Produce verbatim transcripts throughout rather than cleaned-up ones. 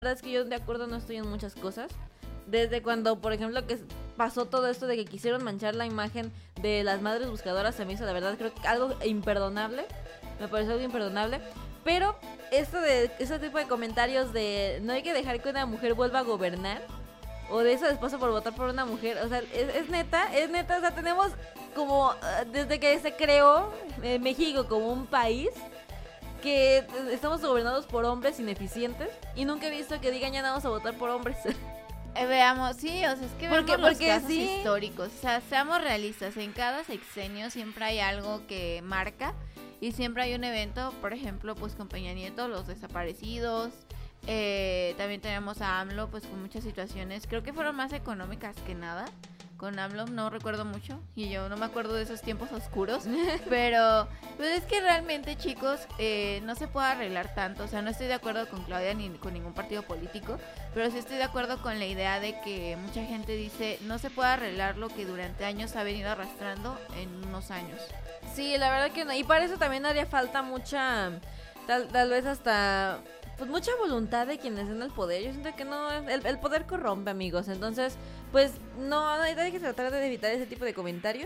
verdad es que yo de acuerdo no estoy en muchas cosas. Desde cuando, por ejemplo, que pasó todo esto de que quisieron manchar la imagen de las madres buscadoras, se me hizo, la verdad, creo que algo imperdonable. Me pareció algo imperdonable. Pero esto de ese tipo de comentarios de no hay que dejar que una mujer vuelva a gobernar, o de eso después por votar por una mujer, o sea, es, es neta, es neta, o sea, tenemos como, desde que se creó eh, México como un país, que estamos gobernados por hombres ineficientes, y nunca he visto que digan ya no vamos a votar por hombres. Eh, veamos, sí, o sea, es que porque, vemos los porque casos sí. históricos, o sea, seamos realistas, en cada sexenio siempre hay algo que marca y siempre hay un evento, por ejemplo, pues con Peña Nieto, los desaparecidos, eh, también tenemos a AMLO, pues con muchas situaciones, creo que fueron más económicas que nada. Con AMLO no recuerdo mucho y yo no me acuerdo de esos tiempos oscuros, pero pues es que realmente, chicos, eh, no se puede arreglar tanto. O sea, no estoy de acuerdo con Claudia ni con ningún partido político, pero sí estoy de acuerdo con la idea de que mucha gente dice no se puede arreglar lo que durante años ha venido arrastrando en unos años. Sí, la verdad que no, y para eso también haría falta mucha, tal, tal vez hasta... pues mucha voluntad de quienes están en el poder. Yo siento que no, el, el poder corrompe, amigos. Entonces, pues no, no hay que tratar de evitar ese tipo de comentarios.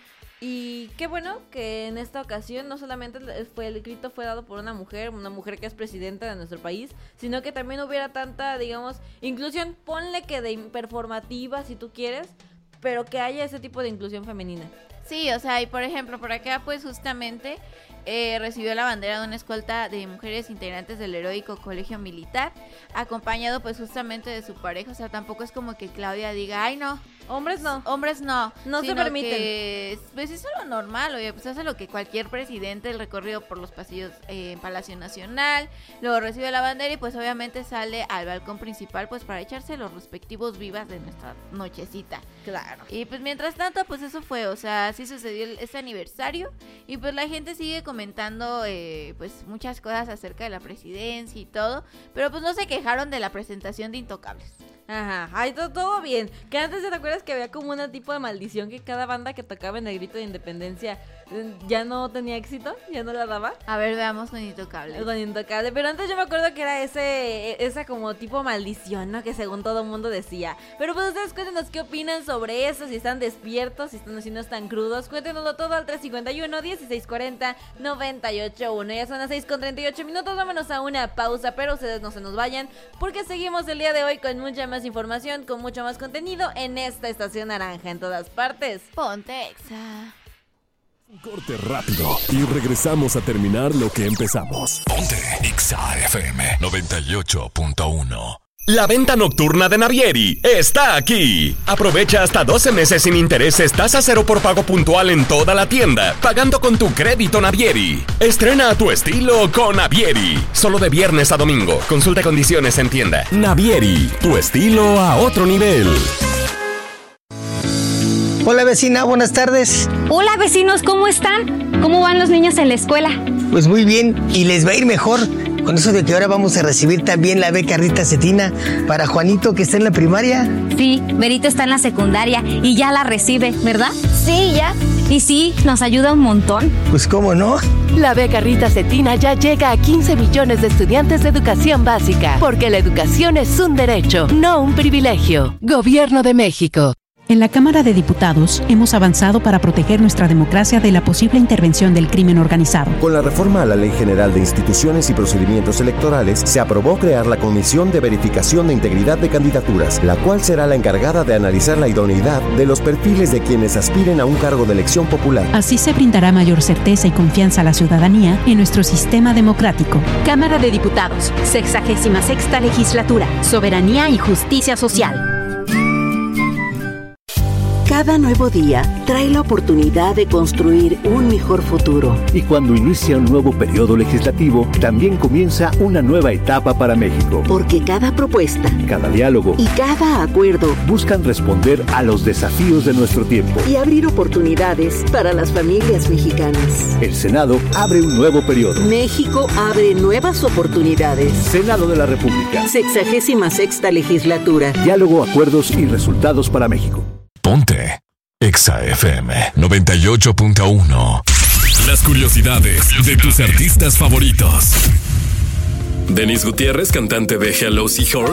Y qué bueno que en esta ocasión no solamente fue el grito fue dado por una mujer, una mujer que es presidenta de nuestro país, sino que también hubiera tanta, digamos, inclusión, ponle que de performativa si tú quieres, pero que haya ese tipo de inclusión femenina. Sí, o sea, y por ejemplo, por acá pues justamente eh, recibió la bandera de una escolta de mujeres integrantes del heroico colegio militar, acompañado pues justamente de su pareja. O sea, tampoco es como que Claudia diga, ay no, hombres no, hombres no, no se permiten. Que, pues eso es lo normal, oye, pues hace lo que cualquier presidente, el recorrido por los pasillos eh, en Palacio Nacional, luego recibe la bandera y pues obviamente sale al balcón principal pues para echarse los respectivos vivas de nuestra nochecita. Claro. Y pues mientras tanto pues eso fue, o sea, sí sucedió este aniversario y pues la gente sigue comentando eh, pues muchas cosas acerca de la presidencia y todo, pero pues no se quejaron de la presentación de Intocables. Ajá, ay, todo, todo bien. Que antes te acuerdas que había como un tipo de maldición que cada banda que tocaba en el grito de independencia ya no tenía éxito, ya no la daba. A ver, veamos con Intocable. Con Intocable, pero antes yo me acuerdo que era ese, esa como tipo maldición, ¿no? Que según todo el mundo decía. Pero pues ustedes cuéntenos qué opinan sobre eso, si están despiertos, si están si no están crudos. Cuéntenoslo todo al tres cincuenta y uno, dieciséis cuarenta, noventa y ocho uno. Ya son las seis con treinta y ocho minutos, vámonos a una pausa, pero ustedes no se nos vayan, porque seguimos el día de hoy con mucha más información, con mucho más contenido en esta estación naranja en todas partes. Ponte Exa. Corte rápido y regresamos a terminar lo que empezamos. Ponte Exa F M noventa y ocho punto uno. La venta nocturna de Navieri está aquí. Aprovecha hasta doce meses sin intereses, tasa cero por pago puntual en toda la tienda, pagando con tu crédito Navieri. Estrena a tu estilo con Navieri. Solo de viernes a domingo. Consulta condiciones en tienda. Navieri, tu estilo a otro nivel. Hola vecina, buenas tardes. Hola vecinos, ¿cómo están? ¿Cómo van los niños en la escuela? Pues muy bien, y les va a ir mejor con eso de que ahora vamos a recibir también la beca Rita Cetina para Juanito que está en la primaria. Sí, Berito está en la secundaria y ya la recibe, ¿verdad? Sí, ya. Y sí, nos ayuda un montón. Pues cómo no. La beca Rita Cetina ya llega a quince millones de estudiantes de educación básica, porque la educación es un derecho, no un privilegio. Gobierno de México. En la Cámara de Diputados hemos avanzado para proteger nuestra democracia de la posible intervención del crimen organizado. Con la reforma a la Ley General de Instituciones y Procedimientos Electorales, se aprobó crear la Comisión de Verificación de Integridad de Candidaturas, la cual será la encargada de analizar la idoneidad de los perfiles de quienes aspiren a un cargo de elección popular. Así se brindará mayor certeza y confianza a la ciudadanía en nuestro sistema democrático. Cámara de Diputados, sexagésima sexta legislatura, soberanía y justicia social. Cada nuevo día trae la oportunidad de construir un mejor futuro. Y cuando inicia un nuevo periodo legislativo, también comienza una nueva etapa para México. Porque cada propuesta, cada diálogo y cada acuerdo buscan responder a los desafíos de nuestro tiempo y abrir oportunidades para las familias mexicanas. El Senado abre un nuevo periodo. México abre nuevas oportunidades. Senado de la República. Sexagésima sexta legislatura. Diálogo, acuerdos y resultados para México. Ponte Exa F M noventa y ocho punto uno. Las curiosidades de tus artistas favoritos. Denis Gutiérrez, cantante de Hello Seahorse,